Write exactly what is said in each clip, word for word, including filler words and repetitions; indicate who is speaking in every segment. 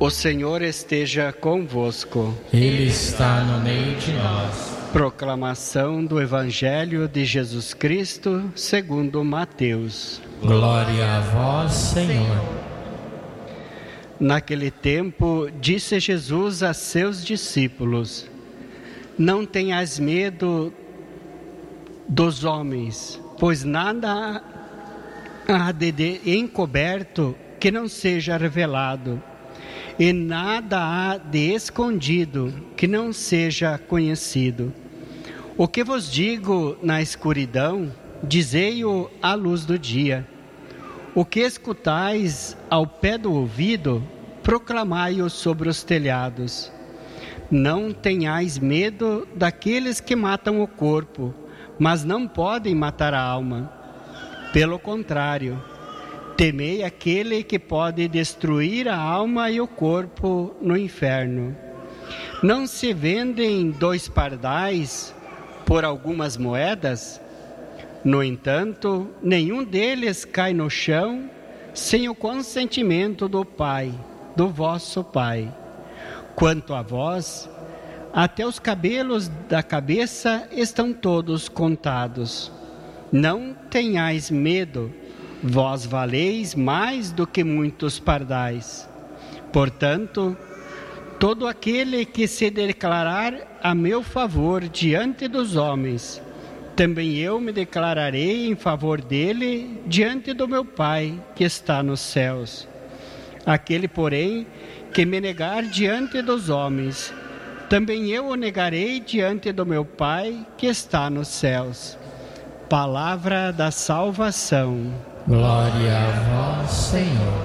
Speaker 1: O Senhor esteja convosco.
Speaker 2: Ele está no meio de nós.
Speaker 1: Proclamação do Evangelho de Jesus Cristo segundo Mateus.
Speaker 2: Glória a vós, Senhor.
Speaker 1: Naquele tempo, disse Jesus a seus discípulos: Não tenhais medo dos homens, pois nada há de encoberto que não seja revelado, e nada há de escondido que não seja conhecido. O que vos digo na escuridão, dizei-o à luz do dia. O que escutais ao pé do ouvido, proclamai-o sobre os telhados. Não tenhais medo daqueles que matam o corpo, mas não podem matar a alma. Pelo contrário, temei aquele que pode destruir a alma e o corpo no inferno. Não se vendem dois pardais por algumas moedas? No entanto, nenhum deles cai no chão sem o consentimento do Pai, do vosso Pai. Quanto a vós, até os cabelos da cabeça estão todos contados. Não tenhais medo, vós valeis mais do que muitos pardais. Portanto, todo aquele que se declarar a meu favor diante dos homens, também eu me declararei em favor dele diante do meu Pai que está nos céus. Aquele, porém, que me negar diante dos homens, também eu o negarei diante do meu Pai que está nos céus. Palavra da salvação.
Speaker 2: Glória a vós, Senhor.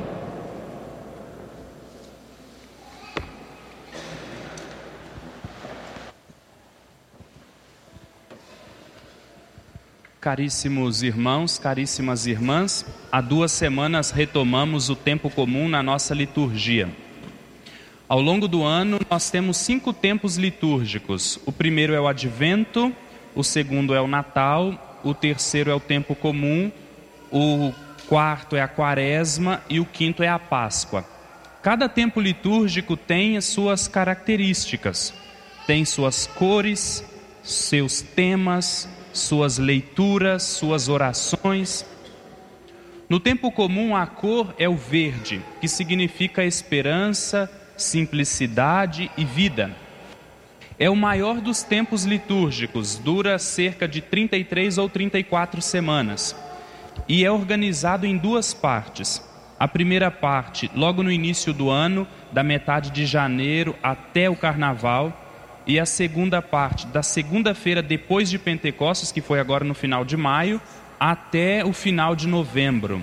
Speaker 3: Caríssimos irmãos, caríssimas irmãs, há duas semanas retomamos o tempo comum na nossa liturgia. Ao longo do ano, nós temos cinco tempos litúrgicos. O primeiro é o Advento, o segundo é o Natal, o terceiro é o tempo comum, o quarto é a Quaresma e o quinto é a Páscoa. Cada tempo litúrgico tem as suas características, tem suas cores, seus temas, suas leituras, suas orações. No tempo comum, a cor é o verde, que significa esperança, simplicidade e vida. É o maior dos tempos litúrgicos, dura cerca de trinta e três ou trinta e quatro semanas e é organizado em duas partes. A primeira parte, logo no início do ano, da metade de janeiro até o Carnaval, e a segunda parte, da segunda-feira depois de Pentecostes, que foi agora no final de maio, até o final de novembro.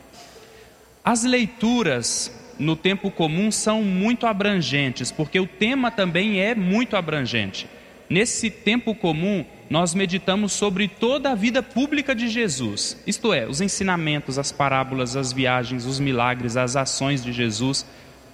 Speaker 3: As leituras no tempo comum são muito abrangentes, porque o tema também é muito abrangente. Nesse tempo comum, nós meditamos sobre toda a vida pública de Jesus, isto é, os ensinamentos, as parábolas, as viagens, os milagres, as ações de Jesus.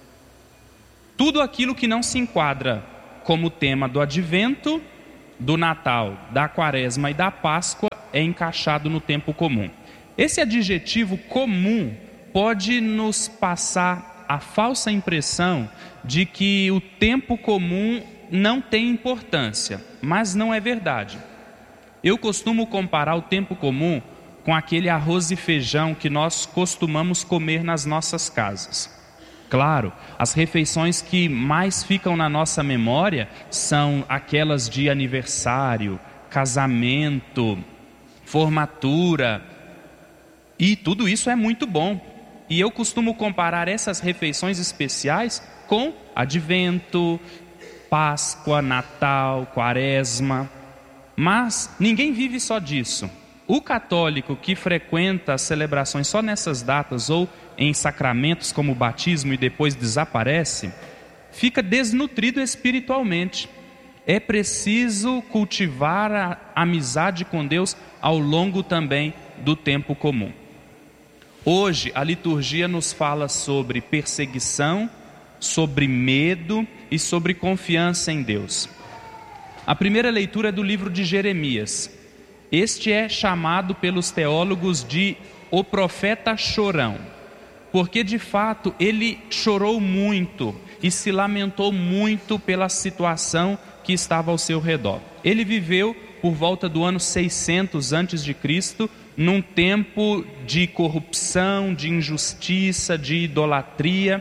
Speaker 3: Tudo aquilo que não se enquadra como tema do Advento, do Natal, da Quaresma e da Páscoa é encaixado no tempo comum. Esse adjetivo comum pode nos passar a falsa impressão de que o tempo comum não tem importância, mas não é verdade. Eu costumo comparar o tempo comum com aquele arroz e feijão que nós costumamos comer nas nossas casas. Claro, as refeições que mais ficam na nossa memória são aquelas de aniversário, casamento, formatura, e tudo isso é muito bom. E eu costumo comparar essas refeições especiais com Advento, Páscoa, Natal, Quaresma. Mas ninguém vive só disso. O católico que frequenta as celebrações só nessas datas ou em sacramentos como o batismo e depois desaparece, fica desnutrido espiritualmente. É preciso cultivar a amizade com Deus ao longo também do tempo comum. Hoje a liturgia nos fala sobre perseguição, sobre medo e sobre confiança em Deus. A primeira leitura é do livro de Jeremias. Este é chamado pelos teólogos de o profeta chorão. porque de fato ele chorou muito e se lamentou muito pela situação que estava ao seu redor. Ele viveu por volta do ano seiscentos antes de Cristo, num tempo de corrupção, de injustiça, de idolatria,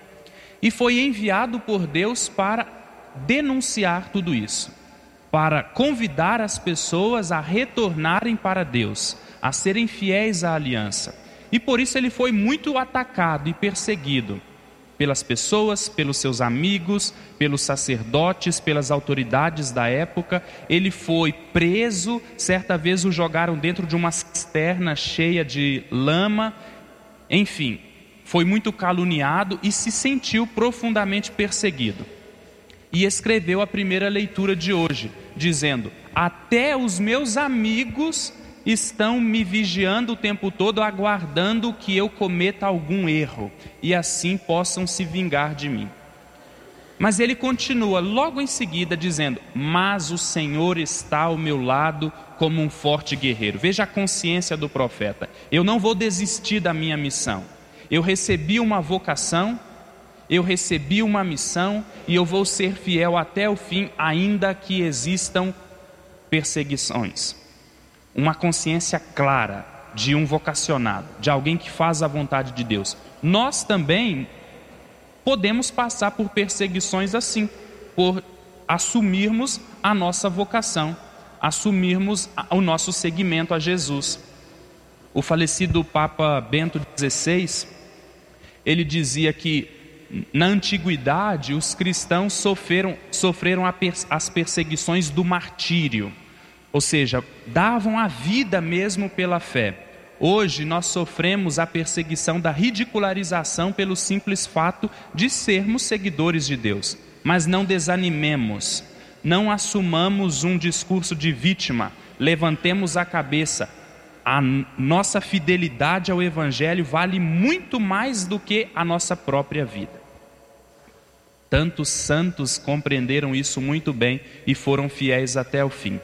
Speaker 3: e foi enviado por Deus para denunciar tudo isso, para convidar as pessoas a retornarem para Deus, a serem fiéis à aliança. E por isso ele foi muito atacado e perseguido pelas pessoas, pelos seus amigos, pelos sacerdotes, pelas autoridades da época. Ele foi preso, certa vez o jogaram dentro de uma cisterna cheia de lama. Enfim, foi muito caluniado e se sentiu profundamente perseguido. E escreveu a primeira leitura de hoje, dizendo: até os meus amigos estão me vigiando o tempo todo, aguardando que eu cometa algum erro, e assim possam se vingar de mim. Mas ele continua logo em seguida dizendo: mas o Senhor está ao meu lado como um forte guerreiro. Veja a consciência do profeta: eu não vou desistir da minha missão. Eu recebi uma vocação, eu recebi uma missão, e eu vou ser fiel até o fim, ainda que existam perseguições. Uma consciência clara de um vocacionado, de alguém que faz a vontade de Deus. Nós também podemos passar por perseguições assim, por assumirmos a nossa vocação, assumirmos o nosso seguimento a Jesus. O falecido Papa Bento dezesseis, ele dizia que na antiguidade os cristãos sofreram, sofreram as perseguições do martírio, ou seja, davam a vida mesmo pela fé. Hoje nós sofremos a perseguição da ridicularização pelo simples fato de sermos seguidores de Deus. Mas não desanimemos, não assumamos um discurso de vítima, levantemos a cabeça. A nossa fidelidade ao Evangelho vale muito mais do que a nossa própria vida. Tantos santos compreenderam isso muito bem e foram fiéis até o fim.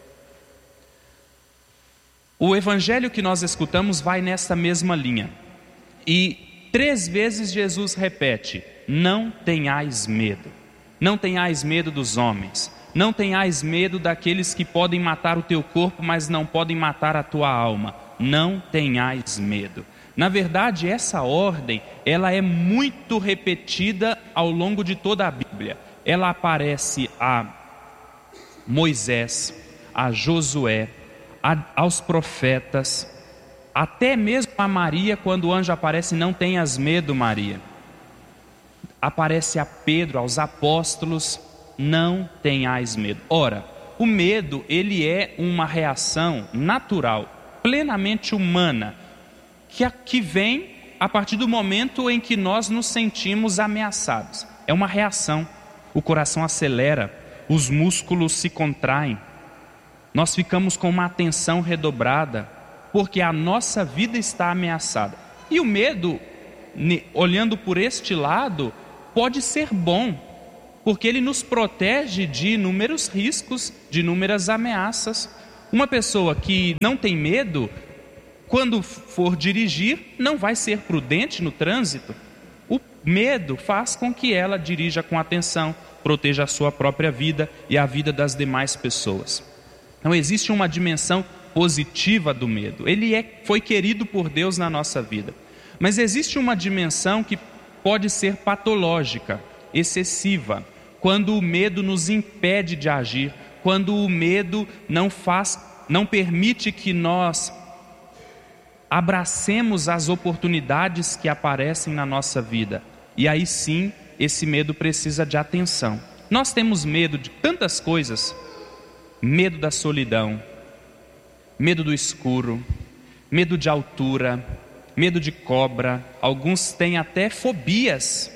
Speaker 3: O evangelho que nós escutamos vai nessa mesma linha. E três vezes Jesus repete: não tenhais medo. Não tenhais medo dos homens. Não tenhais medo daqueles que podem matar o teu corpo, mas não podem matar a tua alma. Não tenhais medo. Na verdade, essa ordem, ela é muito repetida ao longo de toda a Bíblia. Ela aparece a Moisés, a Josué, a, aos profetas, até mesmo a Maria, quando o anjo aparece: não tenhas medo, Maria. Aparece a Pedro, aos apóstolos: não tenhais medo. Ora, o medo, ele é uma reação natural, plenamente humana, que, que vem a partir do momento em que nós nos sentimos ameaçados. É uma reação, o coração acelera, os músculos se contraem, nós ficamos com uma atenção redobrada, porque a nossa vida está ameaçada. E o medo, olhando por este lado, pode ser bom, porque ele nos protege de inúmeros riscos, de inúmeras ameaças. Uma pessoa que não tem medo, quando for dirigir, não vai ser prudente no trânsito. O medo faz com que ela dirija com atenção, proteja a sua própria vida e a vida das demais pessoas. Então existe uma dimensão positiva do medo. Ele é, foi querido por Deus na nossa vida. Mas existe uma dimensão que pode ser patológica, excessiva, quando o medo nos impede de agir, quando o medo não faz, não permite que nós abracemos as oportunidades que aparecem na nossa vida. E aí sim, esse medo precisa de atenção. Nós temos medo de tantas coisas: medo da solidão, medo do escuro, medo de altura, medo de cobra. Alguns têm até fobias: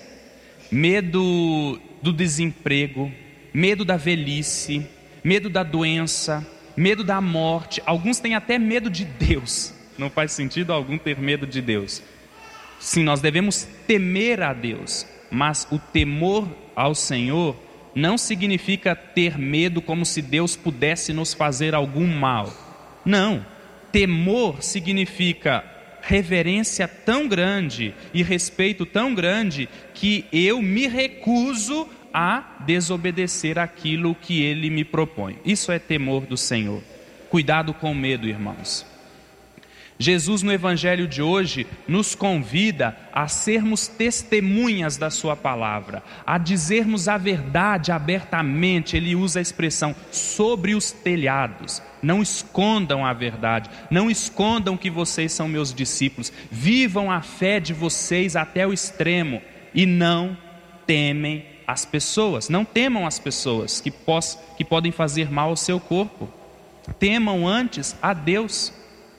Speaker 3: medo do desemprego, medo da velhice, medo da doença, medo da morte. Alguns têm até medo de Deus. Não faz sentido algum ter medo de Deus. Sim, nós devemos temer a Deus, mas o temor ao Senhor não significa ter medo como se Deus pudesse nos fazer algum mal. Não, temor significa reverência tão grande e respeito tão grande que eu me recuso a desobedecer aquilo que Ele me propõe. Isso é temor do Senhor. Cuidado com o medo, irmãos. Jesus, no Evangelho de hoje, nos convida a sermos testemunhas da sua palavra, a dizermos a verdade abertamente. Ele usa a expressão sobre os telhados. Não escondam a verdade, não escondam que vocês são meus discípulos. Vivam a fé de vocês até o extremo e não temem as pessoas. Não temam as pessoas que, pos, que podem fazer mal ao seu corpo. Temam antes a Deus.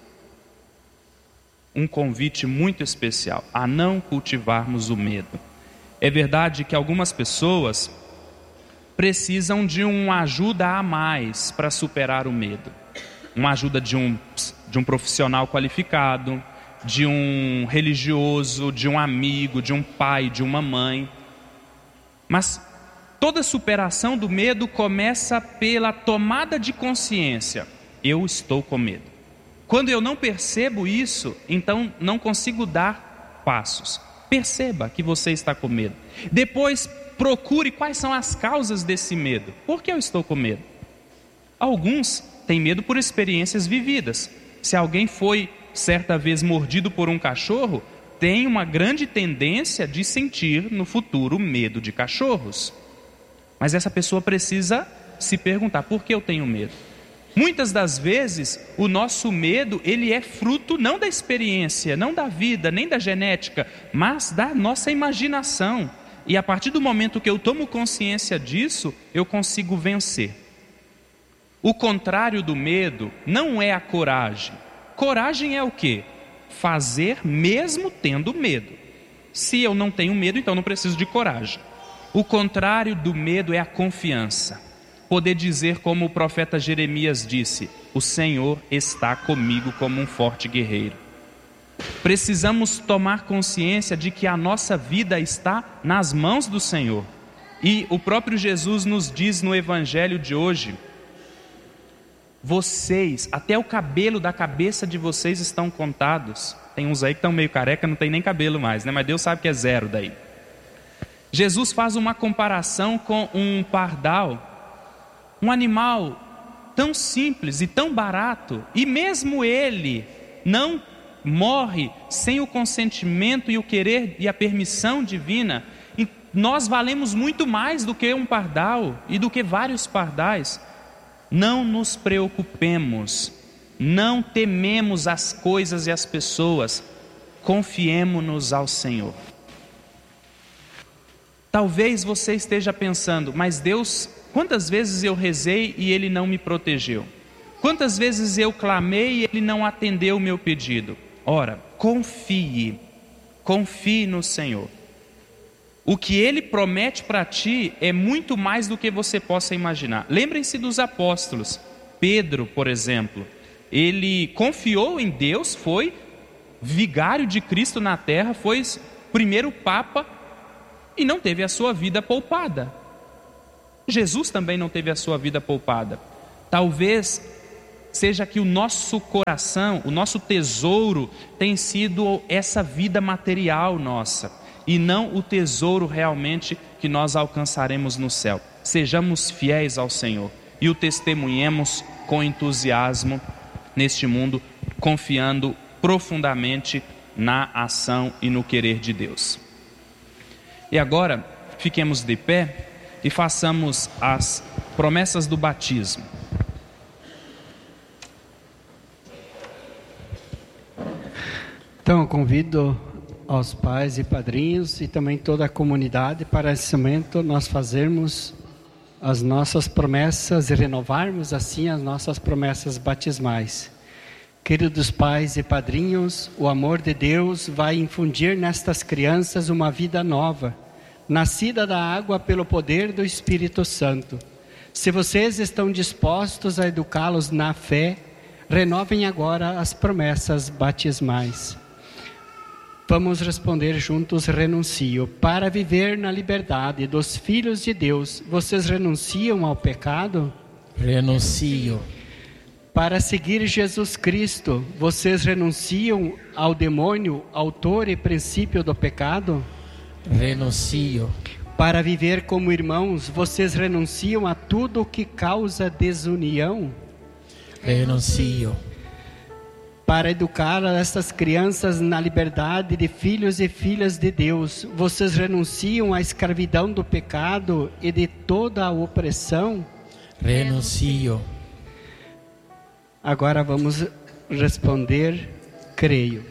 Speaker 3: Um convite muito especial a não cultivarmos o medo. É verdade que algumas pessoas precisam de uma ajuda a mais para superar o medo. Uma ajuda de um, de um profissional qualificado, de um religioso, de um amigo, de um pai, de uma mãe. Mas toda superação do medo começa pela tomada de consciência. Eu estou com medo. Quando eu não percebo isso, então não consigo dar passos. Perceba que você está com medo. Depois procure quais são as causas desse medo. Por que eu estou com medo? Alguns têm medo por experiências vividas. Se alguém foi certa vez mordido por um cachorro, tem uma grande tendência de sentir no futuro medo de cachorros. Mas essa pessoa precisa se perguntar: por que eu tenho medo? Muitas das vezes, o nosso medo, ele é fruto não da experiência, não da vida, nem da genética, mas da nossa imaginação. E a partir do momento que eu tomo consciência disso, eu consigo vencer. O contrário do medo não é a coragem. Coragem é o quê? Fazer mesmo tendo medo. Se eu não tenho medo, então não preciso de coragem. O contrário do medo é a confiança. Poder dizer como o profeta Jeremias disse: o Senhor está comigo como um forte guerreiro. Precisamos tomar consciência de que a nossa vida está nas mãos do Senhor. E o próprio Jesus nos diz no Evangelho de hoje: vocês, até o cabelo da cabeça de vocês estão contados. Tem uns aí que estão meio careca, não tem nem cabelo mais, né? Mas Deus sabe que é zero daí. Jesus faz uma comparação com um pardal, um animal tão simples e tão barato, e mesmo ele não morre sem o consentimento e o querer e a permissão divina. E nós valemos muito mais do que um pardal e do que vários pardais. Não nos preocupemos, não tememos as coisas e as pessoas, confiemo-nos ao Senhor. Talvez você esteja pensando: mas Deus, quantas vezes eu rezei e Ele não me protegeu? Quantas vezes eu clamei e Ele não atendeu o meu pedido? Ora, confie, confie no Senhor. O que Ele promete para ti é muito mais do que você possa imaginar. Lembrem-se dos apóstolos. Pedro, por exemplo, ele confiou em Deus, foi vigário de Cristo na terra, foi primeiro papa e não teve a sua vida poupada. Jesus também não teve a sua vida poupada. Talvez seja que o nosso coração, o nosso tesouro tem sido essa vida material nossa, e não o tesouro realmente que nós alcançaremos no céu. Sejamos fiéis ao Senhor e o testemunhemos com entusiasmo neste mundo, confiando profundamente na ação e no querer de Deus. E agora, fiquemos de pé e façamos as promessas do batismo.
Speaker 1: Então, eu convido aos pais e padrinhos e também toda a comunidade para esse momento nós fazermos as nossas promessas e renovarmos assim as nossas promessas batismais. Queridos pais e padrinhos, o amor de Deus vai infundir nestas crianças uma vida nova, nascida da água pelo poder do Espírito Santo. Se vocês estão dispostos a educá-los na fé, renovem agora as promessas batismais. Vamos responder juntos: renuncio. Para viver na liberdade dos filhos de Deus, vocês renunciam ao pecado?
Speaker 2: Renuncio.
Speaker 1: Para seguir Jesus Cristo, vocês renunciam ao demônio, autor e princípio do pecado?
Speaker 2: Renuncio.
Speaker 1: Para viver como irmãos, vocês renunciam a tudo que causa desunião?
Speaker 2: Renuncio.
Speaker 1: Para educar essas crianças na liberdade de filhos e filhas de Deus, vocês renunciam à escravidão do pecado e de toda a opressão?
Speaker 2: Renuncio.
Speaker 1: Agora vamos responder, creio.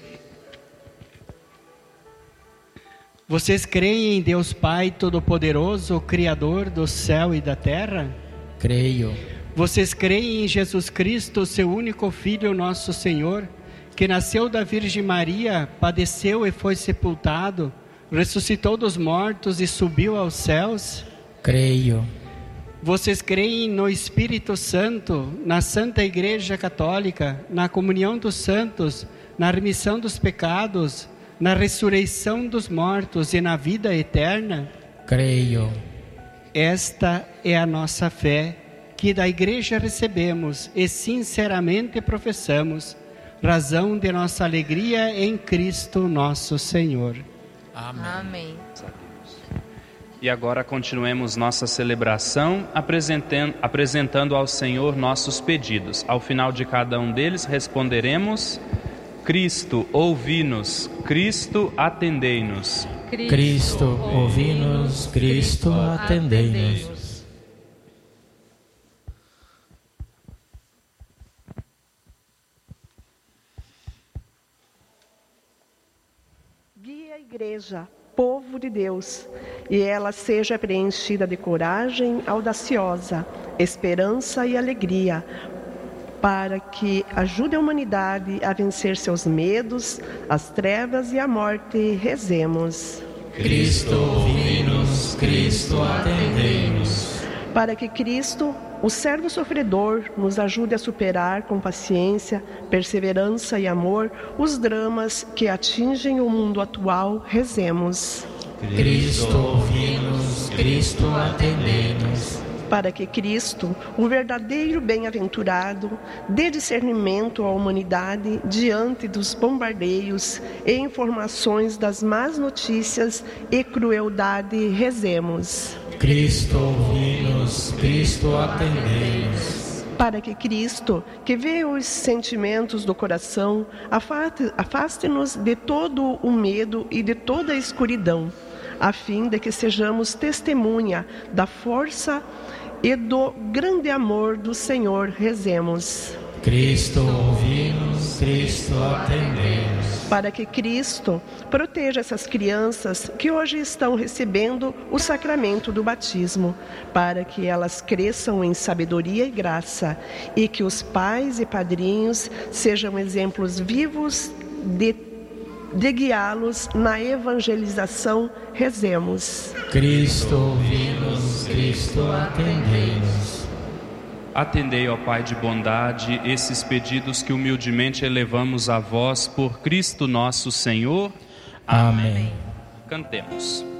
Speaker 1: Vocês creem em Deus Pai Todo-Poderoso, Criador do céu e da terra?
Speaker 2: Creio.
Speaker 1: Vocês creem em Jesus Cristo, seu único Filho, nosso Senhor, que nasceu da Virgem Maria, padeceu e foi sepultado, ressuscitou dos mortos e subiu aos céus?
Speaker 2: Creio.
Speaker 1: Vocês creem no Espírito Santo, na Santa Igreja Católica, na comunhão dos santos, na remissão dos pecados, na ressurreição dos mortos e na vida eterna?
Speaker 2: Creio.
Speaker 1: Esta é a nossa fé, que da Igreja recebemos e sinceramente professamos, razão de nossa alegria em Cristo nosso Senhor.
Speaker 2: Amém.
Speaker 4: Amém.
Speaker 3: E agora continuemos nossa celebração apresentando, apresentando ao Senhor nossos pedidos. Ao final de cada um deles responderemos: Cristo, ouvi-nos. Cristo, atendei-nos.
Speaker 2: Cristo, ouvi-nos. Cristo, atendei-nos.
Speaker 5: Guia a Igreja, povo de Deus, e ela seja preenchida de coragem audaciosa, esperança e alegria, para que ajude a humanidade a vencer seus medos, as trevas e a morte. Rezemos.
Speaker 2: Cristo, ouvi-nos. Cristo, atendei-nos.
Speaker 5: Para que Cristo, o servo sofredor, nos ajude a superar com paciência, perseverança e amor os dramas que atingem o mundo atual. Rezemos.
Speaker 2: Cristo, ouvi-nos. Cristo, atendei-nos.
Speaker 5: Para que Cristo, o verdadeiro bem-aventurado, dê discernimento à humanidade diante dos bombardeios e informações das más notícias e crueldade. Rezemos.
Speaker 2: Cristo, ouvi-nos. Cristo, atendei-nos.
Speaker 5: Para que Cristo, que vê os sentimentos do coração, afaste- afaste-nos de todo o medo e de toda a escuridão, a fim de que sejamos testemunha da força e do grande amor do Senhor. Rezemos.
Speaker 2: Cristo, ouvi-nos. Cristo, atendei-nos.
Speaker 5: Para que Cristo proteja essas crianças que hoje estão recebendo o sacramento do batismo, para que elas cresçam em sabedoria e graça, e que os pais e padrinhos sejam exemplos vivos de, de guiá-los na evangelização. Rezemos.
Speaker 2: Cristo, ouvi-nos. Cristo, atendei-nos.
Speaker 3: Atendei, ó Pai de bondade, esses pedidos que humildemente elevamos a vós por Cristo nosso Senhor.
Speaker 2: Amém.
Speaker 3: Cantemos.